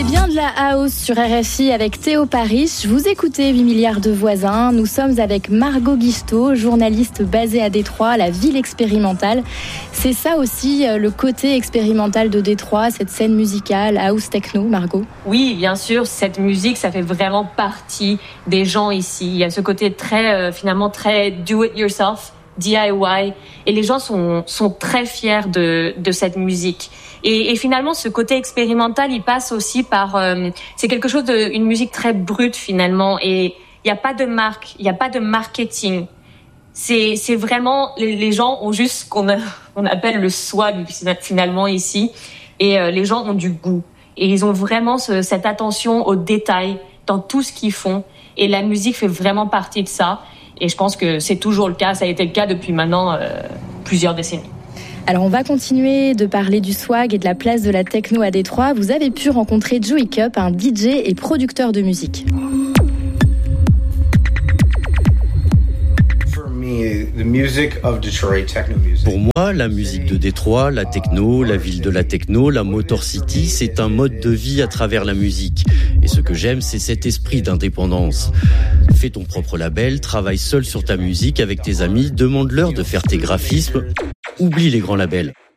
Bien de la house sur RFI avec Théo Paris. Vous écoutez 8 milliards de voisins. Nous sommes avec Margot Guisto, journaliste basée à Détroit, la ville expérimentale. C'est ça aussi le côté expérimental de Détroit, cette scène musicale house techno, Margot? Oui, bien sûr, cette musique, ça fait vraiment partie des gens ici. Il y a ce côté très, finalement, très do it yourself, DIY, et les gens sont très fiers de cette musique. Et finalement, ce côté expérimental, il passe aussi par, c'est quelque chose une musique très brute finalement, et il n'y a pas de marque, il n'y a pas de marketing. C'est vraiment, les gens ont juste ce qu'on appelle le swag finalement ici, et les gens ont du goût. Et ils ont vraiment cette attention aux détails dans tout ce qu'ils font, et la musique fait vraiment partie de ça. Et je pense que c'est toujours le cas, ça a été le cas depuis maintenant plusieurs décennies. Alors on va continuer de parler du swag et de la place de la techno à Détroit. Vous avez pu rencontrer Joey Cup, un DJ et producteur de musique. Pour moi, la musique de Détroit, la techno, la ville de la techno, la Motor City, c'est un mode de vie à travers la musique. Et ce que j'aime, c'est cet esprit d'indépendance. Fais ton propre label, travaille seul sur ta musique avec tes amis, demande-leur de faire tes graphismes. Oublie les grands labels.